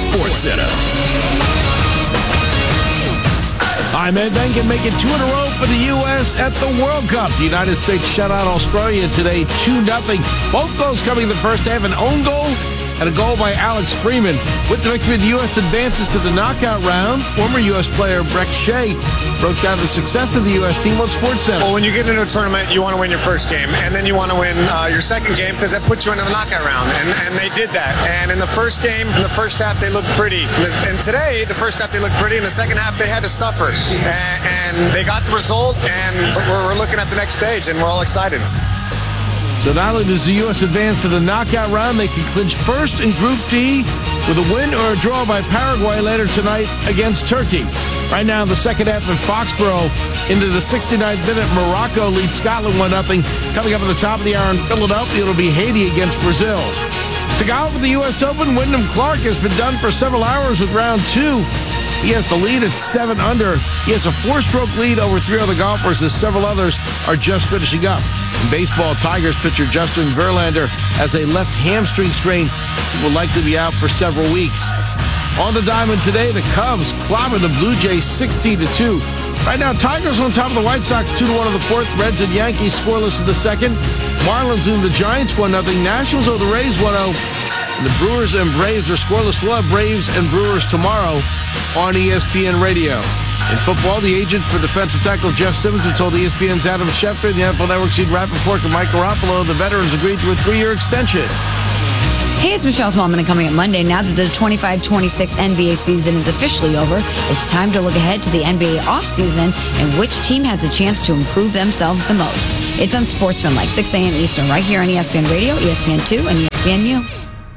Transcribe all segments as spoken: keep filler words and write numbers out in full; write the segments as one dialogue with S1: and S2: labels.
S1: SportsCenter.
S2: I'm Ed Benkin, making two in a row for the U S at the World Cup. The United States shut out Australia today two nothing. Both goals coming in the first half, an own goal and a goal by Alex Freeman. With the victory, the U S advances to the knockout round. Former U S player Brek Shea broke down the success of the U S team on SportsCenter.
S3: Well, when you get into a tournament, you want to win your first game, and then you want to win uh, your second game because that puts you into the knockout round, and, and they did that. And in the first game, in the first half, they looked pretty. And, this, and today, the first half, they looked pretty. In the second half, they had to suffer. And, and they got the result, and we're, we're looking at the next stage, and we're all excited.
S2: So not only does the U S advance to the knockout round, they can clinch first in Group D with a win or a draw by Paraguay later tonight against Turkey. Right now in the second half in Foxborough, into the sixty-ninth minute, Morocco leads Scotland one nothing. Coming up at the top of the hour in Philadelphia, it'll be Haiti against Brazil. To golf at the U S Open, Wyndham Clark has been done for several hours with round two. He has the lead at seven under. He has a four-stroke lead over three other golfers as several others are just finishing up. In baseball, Tigers pitcher Justin Verlander has a left hamstring strain. He will likely be out for several weeks. On the diamond today, the Cubs clobber the Blue Jays sixteen to two. Right now, Tigers on top of the White Sox two to one in the fourth. Reds and Yankees scoreless in the second. Marlins and the Giants one nothing. Nationals over the Rays one oh. And the Brewers and Braves are scoreless. We'll have Braves and Brewers tomorrow on E S P N Radio. In football, the agents for defensive tackle Jeff Simmons have told E S P N's Adam Schefter and the N F L Network Seed Rappaport and Mike Garoppolo the veterans agreed to a three-year extension.
S4: Hey, it's Michelle Smallman, and coming up Monday, now that the twenty-five twenty-six N B A season is officially over, it's time to look ahead to the N B A offseason and which team has a chance to improve themselves the most. It's on Sportsman, like six a.m. Eastern, right here on E S P N Radio, E S P N two, and E S P N U.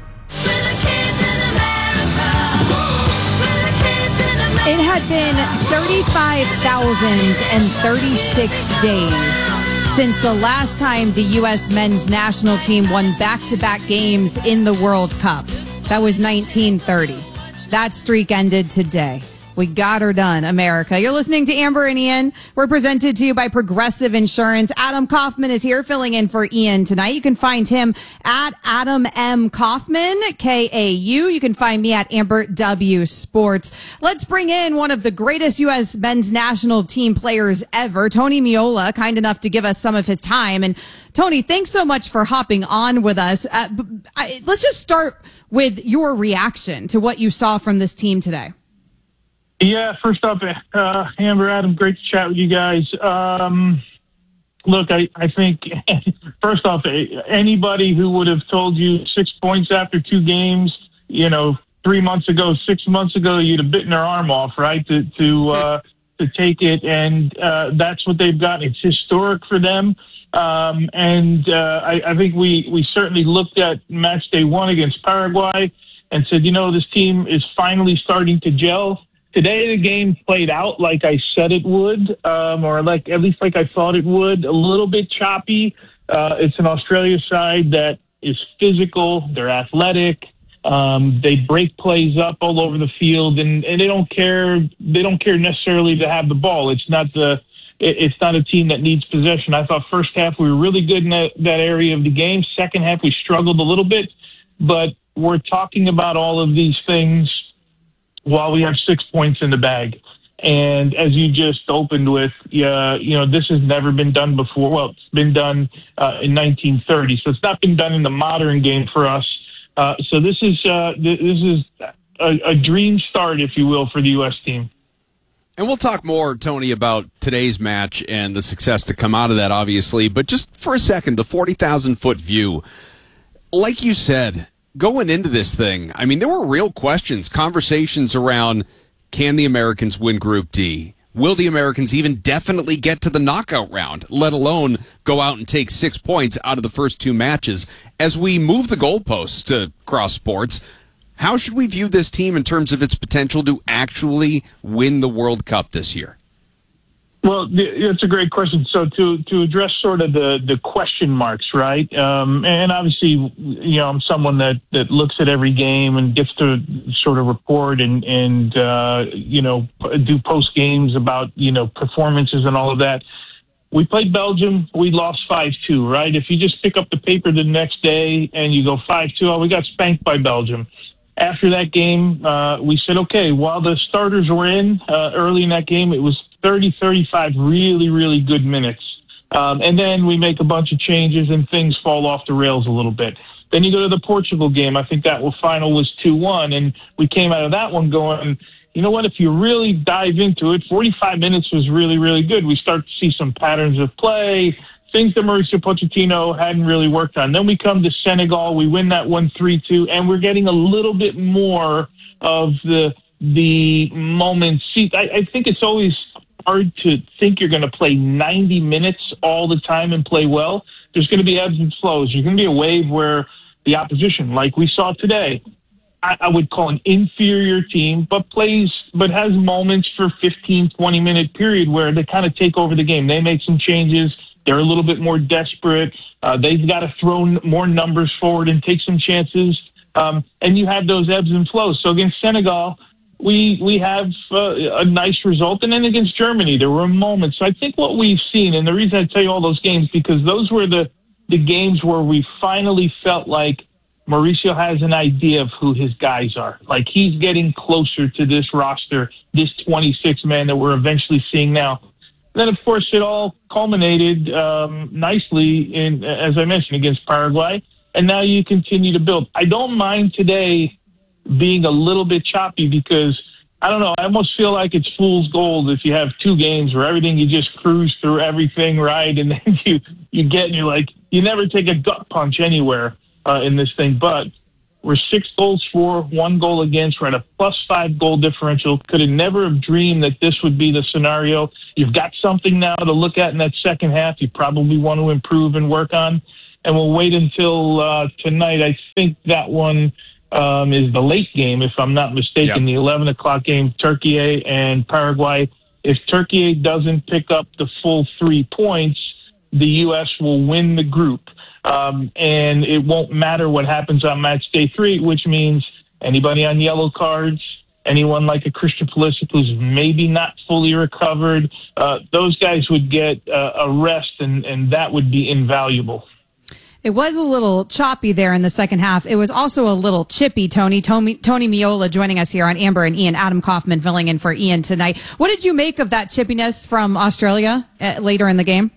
S5: It had been thirty-five thousand thirty-six days since the last time the U S men's national team won back-to-back games in the World Cup. That was nineteen thirty. That streak ended today. We got her done, America. You're listening to Amber and Ian. We're presented to you by Progressive Insurance. Adam Kaufman is here filling in for Ian tonight. You can find him at Adam M. Kaufman, K A U. You can find me at Amber W. Sports. Let's bring in one of the greatest U S men's national team players ever, Tony Meola, kind enough to give us some of his time. And Tony, thanks so much for hopping on with us. Uh, I, let's just start with your reaction to what you saw from this team today.
S6: Yeah, first off, uh, Amber, Adam, great to chat with you guys. Um, look, I, I think, first off, anybody who would have told you six points after two games, you know, three months ago, six months ago, you'd have bitten their arm off, right, to to, uh, to take it. And uh, that's what they've got. It's historic for them. Um, and uh, I, I think we, we certainly looked at match day one against Paraguay and said, you know, this team is finally starting to gel. Today, the game played out like I said it would, um, or like at least like I thought it would. A little bit choppy. Uh, it's an Australia side that is physical. They're athletic. Um, they break plays up all over the field, and, and they don't care. They don't care necessarily to have the ball. It's not the. It, it's not a team that needs possession. I thought first half we were really good in that, that area of the game. Second half we struggled a little bit, but we're talking about all of these things while we have six points in the bag. And as you just opened with, uh, you know, this has never been done before. Well, it's been done uh, in nineteen thirty, so it's not been done in the modern game for us. Uh, so this is uh, this is a, a dream start, if you will, for the U S team.
S7: And we'll talk more, Tony, about today's match and the success to come out of that, obviously. But just for a second, the forty thousand foot view, like you said, going into this thing, I mean, there were real questions, conversations around, can the Americans win Group D? Will the Americans even definitely get to the knockout round, let alone go out and take six points out of the first two matches? As we move the goalposts to cross sports, how should we view this team in terms of its potential to actually win the World Cup this year?
S6: Well, it's a great question. So to, to address sort of the, the question marks, right? Um, and obviously, you know, I'm someone that, that looks at every game and gets to sort of report and, and uh, you know, do post games about, you know, performances and all of that. We played Belgium. We lost five two, right? If you just pick up the paper the next day and you go five two, oh, we got spanked by Belgium. after that game, uh, we said, okay, while the starters were in uh, early in that game, it was thirty, thirty-five really, really good minutes. Um, and then we make a bunch of changes and things fall off the rails a little bit. Then you go to the Portugal game. I think that final was two one, and we came out of that one going, you know what, if you really dive into it, forty-five minutes was really, really good. We start to see some patterns of play, things that Mauricio Pochettino hadn't really worked on. Then we come to Senegal. We win that one three two, and we're getting a little bit more of the the moments. See, I, I think it's always hard to think you're going to play ninety minutes all the time and play well. There's going to be ebbs and flows. There's going to be a wave where the opposition, like we saw today, I, I would call an inferior team, but plays, but has moments for fifteen, twenty minute period where they kind of take over the game. They make some changes. They're a little bit more desperate. Uh, they've got to throw n- more numbers forward and take some chances. Um, and you have those ebbs and flows. So against Senegal, we we have uh, a nice result. And then against Germany, there were moments. So I think what we've seen, and the reason I tell you all those games, because those were the, the games where we finally felt like Mauricio has an idea of who his guys are. Like he's getting closer to this roster, this twenty-six man that we're eventually seeing now. Then, of course, it all culminated um, nicely, in, as I mentioned, against Paraguay. And now you continue to build. I don't mind today being a little bit choppy because, I don't know, I almost feel like it's fool's gold if you have two games where everything, you just cruise through everything, right? And then you, you get, and you're like, you never take a gut punch anywhere uh, in this thing. But we're six goals for, one goal against. We're at a plus five goal differential. Could have never have dreamed that this would be the scenario. You've got something now to look at in that second half. You probably want to improve and work on. And we'll wait until uh, tonight. I think that one um, is the late game, if I'm not mistaken, yep. The eleven o'clock game, Turkey and Paraguay. If Turkey doesn't pick up the full three points, the U S will win the group. Um, and it won't matter what happens on match day three, which means anybody on yellow cards, anyone like a Christian Pulisic who's maybe not fully recovered, uh, those guys would get uh, a rest, and, and that would be invaluable.
S5: It was a little choppy there in the second half. It was also a little chippy, Tony. Tony, Tony Meola joining us here on Amber and Ian. Adam Kaufman filling in for Ian tonight. What did you make of that chippiness from Australia uh, later in the game?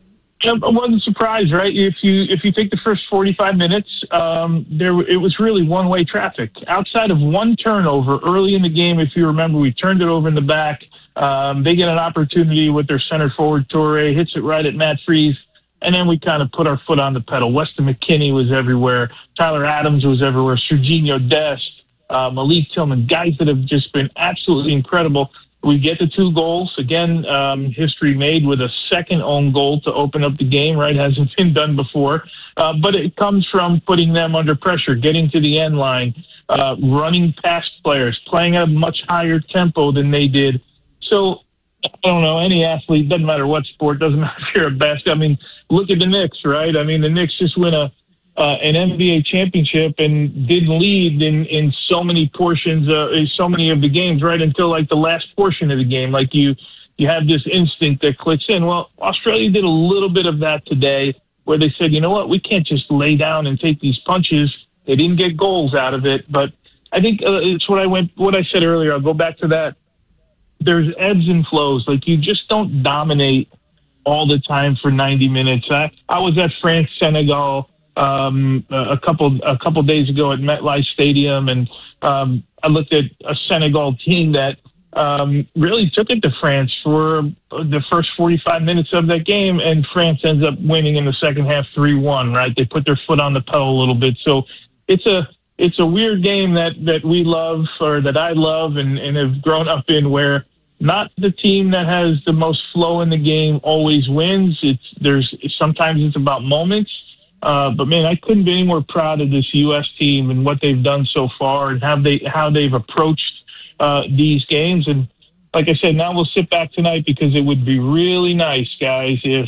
S6: I wasn't surprised, right? If you if you take the first forty-five minutes, um, there it was really one-way traffic. Outside of one turnover early in the game, if you remember, we turned it over in the back. Um, they get an opportunity with their center forward, Toure, hits it right at Matt Freese, and then we kind of put our foot on the pedal. Weston McKennie was everywhere. Tyler Adams was everywhere. Serginho Dest, uh, Malik Tillman, guys that have just been absolutely incredible. We get the two goals. Again, um, history made with a second own goal to open up the game, right? Hasn't been done before. Uh, but it comes from putting them under pressure, getting to the end line, uh, running past players, playing at a much higher tempo than they did. So, I don't know, any athlete, doesn't matter what sport, doesn't matter if you're a best. I mean, look at the Knicks, right? I mean, the Knicks just win a Uh, an N B A championship and didn't lead in, in so many portions, uh, in so many of the games, right until like the last portion of the game. Like you, you have this instinct that clicks in. Well, Australia did a little bit of that today where they said, you know what, we can't just lay down and take these punches. They didn't get goals out of it, but I think uh, it's what I went, what I said earlier. I'll go back to that. There's ebbs and flows. Like you just don't dominate all the time for ninety minutes. I, I was at France, Senegal, um, a couple, a couple days ago at MetLife Stadium. And, um, I looked at a Senegal team that, um, really took it to France for the first forty-five minutes of that game. And France ends up winning in the second half three one, right? They put their foot on the pedal a little bit. So it's a, it's a weird game that, that we love, or that I love and, and have grown up in, where not the team that has the most flow in the game always wins. It's, there's, sometimes it's about moments. Uh, but man, I couldn't be any more proud of this U S team and what they've done so far, and how they how they've approached uh, these games. And like I said, now we'll sit back tonight, because it would be really nice, guys, if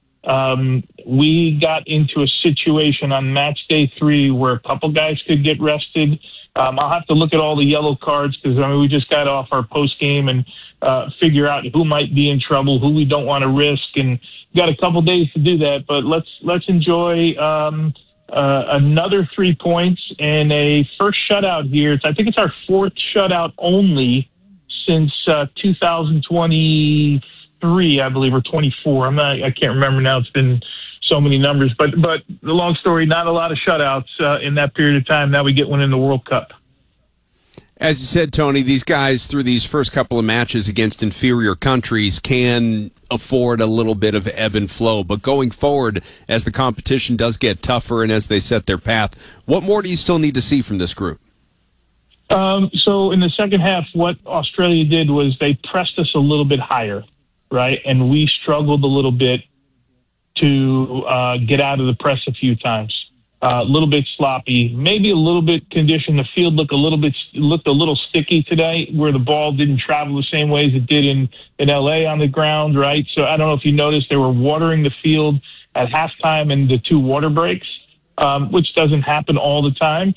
S6: um, we got into a situation on match day three where a couple guys could get rested. Um, I'll have to look at all the yellow cards, because I mean we just got off our post game and uh, figure out who might be in trouble, who we don't want to risk, and got a couple days to do that. But let's let's enjoy um, uh, another three points and a first shutout here. It's, I think it's our fourth shutout only since uh, two thousand twenty-three, I believe, or twenty-four. I'm not, I can't remember now. It's been so many numbers. But but the long story, not a lot of shutouts uh, in that period of time. Now we get one in the World Cup.
S7: As you said, Tony, these guys, through these first couple of matches against inferior countries, can afford a little bit of ebb and flow. But going forward, as the competition does get tougher and as they set their path, what more do you still need to see from this group?
S6: Um, so in the second half, what Australia did was they pressed us a little bit higher, right? And we struggled a little bit to uh, get out of the press a few times. Uh, a little bit sloppy, maybe a little bit conditioned. The field looked a little bit looked a little sticky today, where the ball didn't travel the same way as it did in, in L A on the ground, right? So I don't know if you noticed, they were watering the field at halftime and the two water breaks, um, which doesn't happen all the time.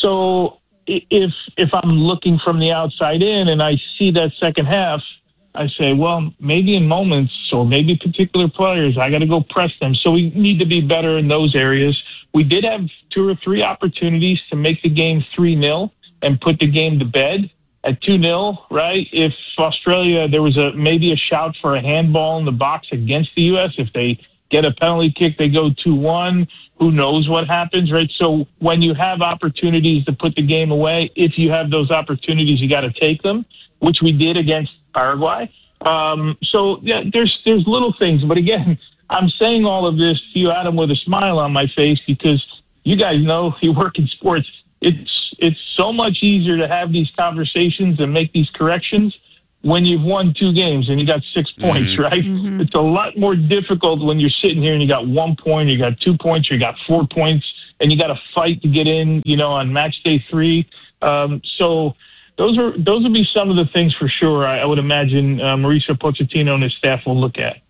S6: So if if I'm looking from the outside in and I see that second half, I say, well, maybe in moments or maybe particular players, I got to go press them. So we need to be better in those areas. We did have two or three opportunities to make the game three nil and put the game to bed at two nil, right? If Australia, there was a maybe a shout for a handball in the box against the U S. If they get a penalty kick, they go two one. Who knows what happens, right? So when you have opportunities to put the game away, if you have those opportunities, you got to take them, which we did against Paraguay. Um, so, yeah, there's there's little things. But, again, I'm saying all of this to you, Adam, with a smile on my face because you guys know you work in sports. It's it's so much easier to have these conversations and make these corrections when you've won two games and you got six points, mm-hmm. right? Mm-hmm. It's a lot more difficult when you're sitting here and you got one point, you got two points, you got four points, and you got to fight to get in, you know, on match day three. Um, so those are those would be some of the things for sure I, I would imagine uh, Mauricio Pochettino and his staff will look at.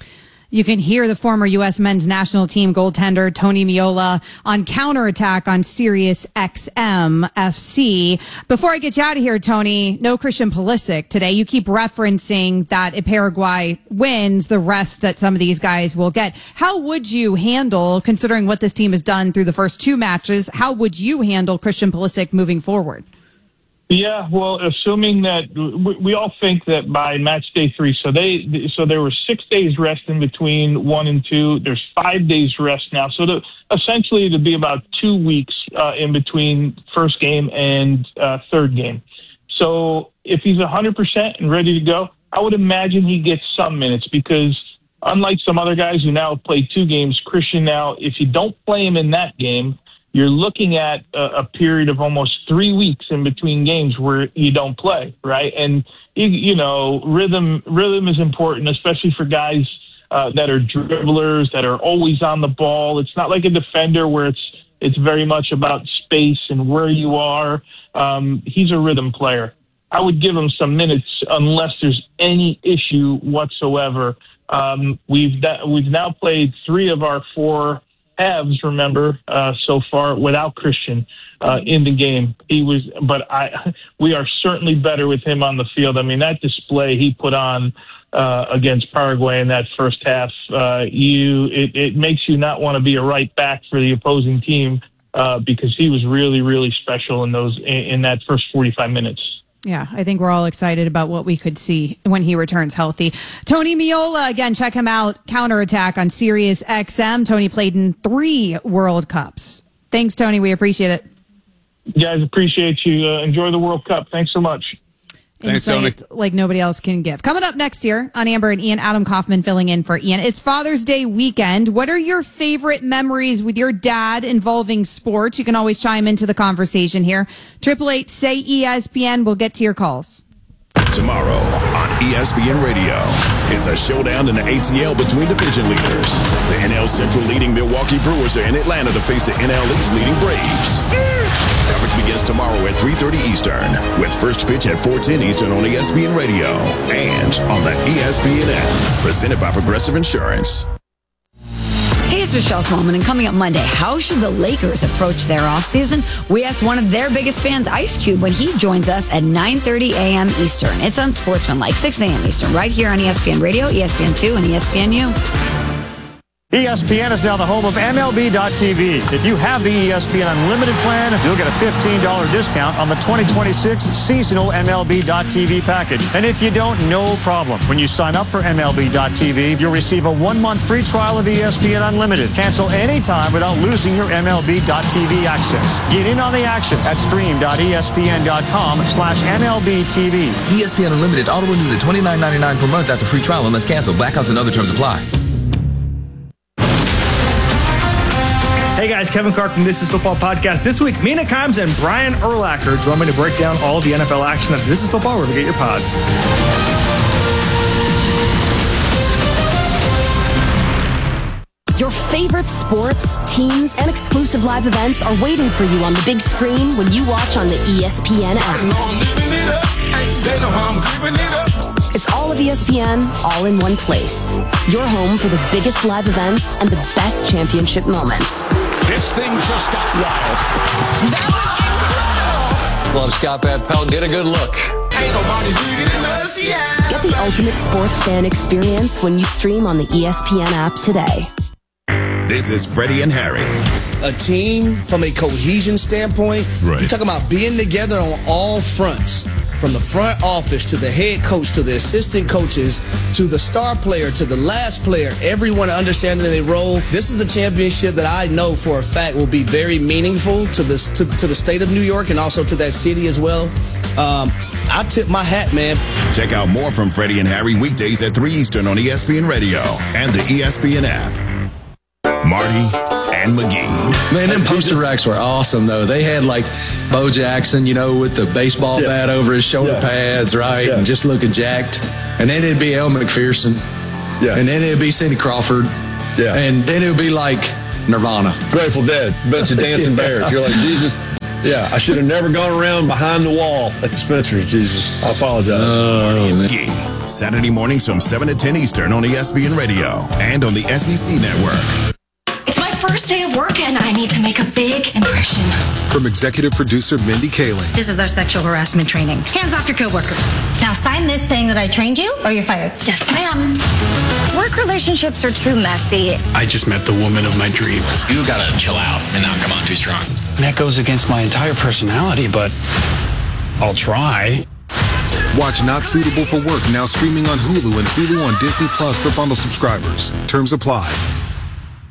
S5: You can hear the former U S men's national team goaltender Tony Meola on Counterattack on Sirius X M F C. Before I get you out of here, Tony, no Christian Pulisic today. You keep referencing that if Paraguay wins, the rest that some of these guys will get. How would you handle, considering what this team has done through the first two matches, how would you handle Christian Pulisic moving forward?
S6: Yeah, well, assuming that we, we all think that by match day three, so they so there were six days rest in between one and two. There's five days rest now, so to, essentially it'd be about two weeks uh, in between first game and uh, third game. So if he's one hundred percent and ready to go, I would imagine he gets some minutes because unlike some other guys who now have played two games, Christian now, if you don't play him in that game, you're looking at a, a period of almost three weeks in between games where you don't play, right? And, you, you know, rhythm rhythm is important, especially for guys uh, that are dribblers, that are always on the ball. It's not like a defender where it's it's very much about space and where you are. Um, he's a rhythm player. I would give him some minutes unless there's any issue whatsoever. Um, we've da- we've now played three of our four halves, remember, uh, so far without Christian uh, in the game. He was, but I, we are certainly better with him on the field. I mean, that display he put on uh, against Paraguay in that first half, uh, you, it, it makes you not want to be a right back for the opposing team uh, because he was really, really special in those in, in that first forty-five minutes.
S5: Yeah, I think we're all excited about what we could see when he returns healthy. Tony Meola, again, check him out. Counterattack on Sirius X M. Tony played in three World Cups. Thanks, Tony. We appreciate it.
S6: You guys, appreciate you. Uh, enjoy the World Cup. Thanks so much.
S7: Thanks,
S5: Insight
S7: Tony.
S5: like nobody else can give. Coming up next year on Amber and Ian, Adam Kaufman filling in for Ian. It's Father's Day weekend. What are your favorite memories with your dad involving sports? You can always chime into the conversation here. Triple eight say E S P N. We'll get to your calls.
S1: Tomorrow on E S P N Radio, it's a showdown in the A T L between division leaders. The N L Central leading Milwaukee Brewers are in Atlanta to face the N L East leading Braves. Coverage begins tomorrow at three thirty Eastern, with first pitch at four ten Eastern on E S P N Radio and on the E S P N app, presented by Progressive Insurance.
S4: Hey, it's Michelle Smallman, and coming up Monday, how should the Lakers approach their offseason? We asked one of their biggest fans, Ice Cube, when he joins us at nine thirty a.m. Eastern. It's Unsportsmanlike, six a.m. Eastern, right here on E S P N Radio, E S P N two, and E S P N U.
S8: E S P N is now the home of M L B dot T V. If you have the E S P N Unlimited plan, you'll get a fifteen dollars discount on the twenty twenty-six seasonal M L B dot T V package. And if you don't, no problem. When you sign up for M L B dot T V, you'll receive a one-month free trial of E S P N Unlimited. Cancel anytime without losing your M L B dot T V access. Get in on the action at stream dot E S P N dot com slash M L B T V.
S9: E S P N Unlimited auto renews at twenty-nine ninety-nine per month after free trial unless canceled. Blackouts and other terms apply.
S10: Hey guys, Kevin Clark from This Is Football Podcast. This week, Mina Kimes and Brian Urlacher join me to break down all the N F L action of This Is Football, where we get your pods.
S11: Your favorite sports, teams, and exclusive live events are waiting for you on the big screen when you watch on the E S P N app. It's all of E S P N, all in one place. Your home for the biggest live events and the best championship moments.
S12: This thing just got wild. That was incredible.
S13: Love Scott Van Pelt. Get a good look.
S12: Ain't nobody bigger than us, yeah.
S11: Get the ultimate sports fan experience when you stream on the E S P N app today.
S1: This is Freddie and Harry.
S14: A team from a cohesion standpoint,
S1: right.
S14: You're talking about being together on all fronts. From the front office to the head coach to the assistant coaches to the star player to the last player, everyone understanding their role. This is a championship that I know for a fact will be very meaningful to the to, to the state of New York and also to that city as well. Um, I tip my hat, man.
S1: Check out more from Freddie and Harry weekdays at three Eastern on E S P N Radio and the E S P N app. Marty and McGee.
S15: Man, them poster racks were awesome, though. They had, like, Bo Jackson, you know, with the baseball yeah. bat over his shoulder yeah. pads, right? Yeah. And just looking jacked. And then it'd be Elle McPherson. Yeah. And then it'd be Cindy Crawford. Yeah. And then it would be, like, Nirvana.
S16: Grateful Dead. Bunch of dancing bears. You're like, Jesus. Yeah, I should have never gone around behind the wall at the Spencer's, Jesus. I apologize.
S1: Oh, McGee. Saturday mornings from seven to ten Eastern on E S P N Radio and on the S E C Network.
S17: First day of work, and I need to make a big impression.
S18: From executive producer Mindy Kaling.
S19: This is our sexual harassment training. Hands off your coworkers. Now sign this saying that I trained you, or you're fired.
S17: Yes, ma'am.
S19: Work relationships are too messy.
S20: I just met the woman of my dreams.
S21: You gotta chill out and not come on too strong.
S20: That goes against my entire personality, but I'll try.
S18: Watch Not Suitable for Work now streaming on Hulu and Hulu on Disney Plus for bundle subscribers. Terms apply.